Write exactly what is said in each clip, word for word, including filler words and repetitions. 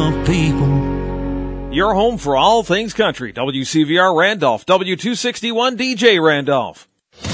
of people. Your home for all things country. W C V R Randolph, W two sixty-one D J Randolph.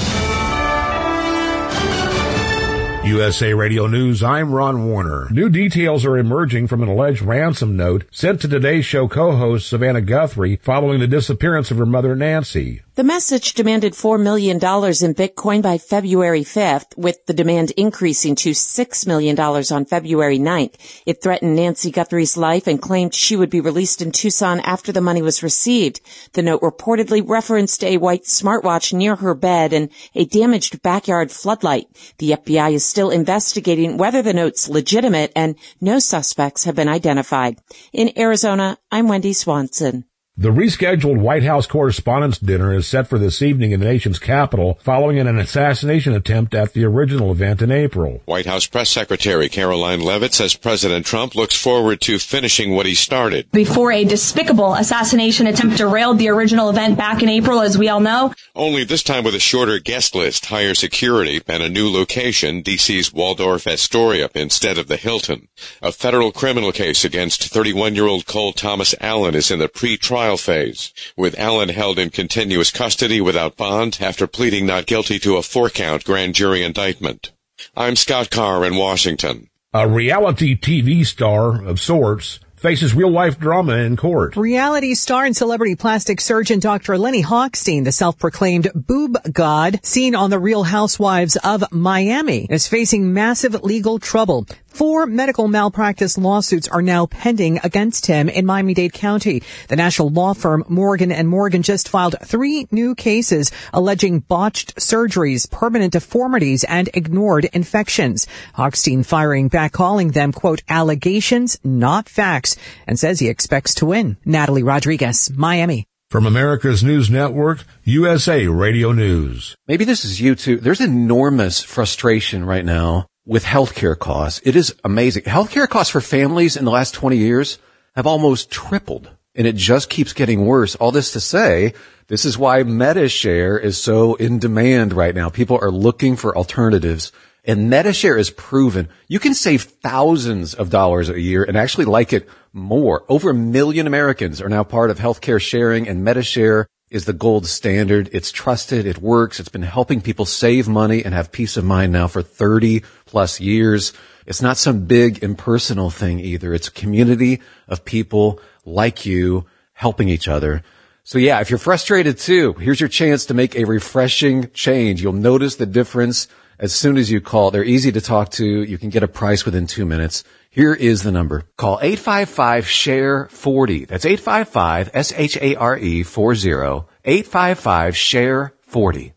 U S A Radio News, I'm Ron Warner. New details are emerging from an alleged ransom note sent to Today's Show co-host Savannah Guthrie following the disappearance of her mother Nancy. The message demanded four million dollars in Bitcoin by February fifth, with the demand increasing to six million dollars on February ninth. It threatened Nancy Guthrie's life and claimed she would be released in Tucson after the money was received. The note reportedly referenced a white smartwatch near her bed and a damaged backyard floodlight. The F B I is still investigating whether the note's legitimate, and no suspects have been identified. In Arizona, I'm Wendy Swanson. The rescheduled White House Correspondents' Dinner is set for this evening in the nation's capital following an assassination attempt at the original event in April. White House Press Secretary Caroline Leavitt says President Trump looks forward to finishing what he started. Before a despicable assassination attempt derailed the original event back in April, as we all know. Only this time with a shorter guest list, higher security, and a new location, D C's Waldorf Astoria instead of the Hilton. A federal criminal case against thirty-one-year-old Cole Thomas Allen is in the pre-trial phase, with Allen held in continuous custody without bond after pleading not guilty to a four-count grand jury indictment. I'm Scott Carr in Washington. A reality T V star of sorts faces real-life drama in court. Reality star and celebrity plastic surgeon Doctor Lenny Hochstein, the self-proclaimed boob god seen on The Real Housewives of Miami, is facing massive legal trouble. Four medical malpractice lawsuits are now pending against him in Miami-Dade County. The national law firm Morgan and Morgan just filed three new cases alleging botched surgeries, permanent deformities, and ignored infections. Hochstein firing back, calling them, quote, allegations, not facts, and says he expects to win. Natalie Rodriguez, Miami. From America's News Network, U S A Radio News. Maybe this is you too. There's enormous frustration right now with healthcare costs. It is amazing. Healthcare costs for families in the last twenty years have almost tripled, and it just keeps getting worse. All this to say, this is why MediShare is so in demand right now. People are looking for alternatives, and MediShare is proven you can save thousands of dollars a year and actually like it more. Over a million Americans are now part of healthcare sharing, and MediShare is the gold standard. It's trusted. It works. It's been helping people save money and have peace of mind now for thirty plus years. It's not some big impersonal thing either. It's a community of people like you helping each other. So yeah, if you're frustrated too, here's your chance to make a refreshing change. You'll notice the difference as soon as you call. They're easy to talk to. You can get a price within two minutes. Here is the number. Call eight five five, S H A R E, forty. That's eight five five, S H A R E, forty. eight five five, S H A R E, forty.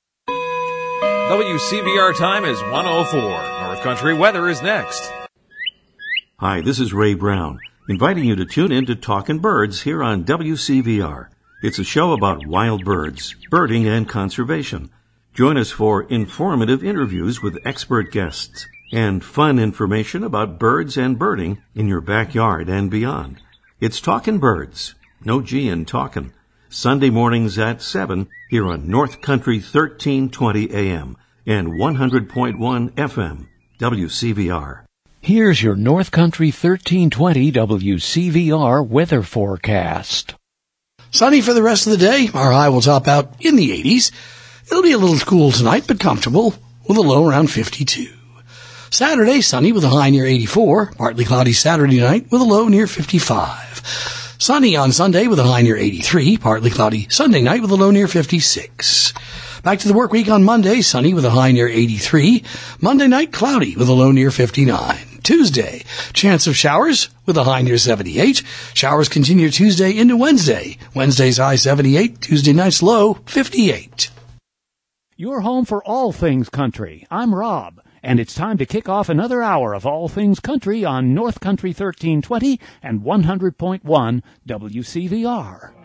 W C V R time is one oh four. North Country weather is next. Hi, this is Ray Brown, inviting you to tune in to Talkin' Birds here on W C V R. It's a show about wild birds, birding, and conservation. Join us for informative interviews with expert guests and fun information about birds and birding in your backyard and beyond. It's Talkin' Birds, no G in talkin'. Sunday mornings at seven here on North Country thirteen twenty A M and one hundred point one F M, W C V R. Here's your North Country thirteen twenty W C V R weather forecast. Sunny for the rest of the day. Our high will top out in the eighties. It'll be a little cool tonight, but comfortable, with a low around fifty-two. Saturday, sunny with a high near eighty-four. Partly cloudy Saturday night with a low near fifty-five. Sunny on Sunday with a high near eighty-three. Partly cloudy Sunday night with a low near fifty-six. Back to the work week on Monday, sunny with a high near eighty-three. Monday night, cloudy with a low near fifty-nine. Tuesday, chance of showers with a high near seventy-eight. Showers continue Tuesday into Wednesday. Wednesday's high seventy-eight. Tuesday night's low fifty-eight. Your home for all things country. I'm Rob, and it's time to kick off another hour of all things country on North Country thirteen twenty and one hundred point one W C V R.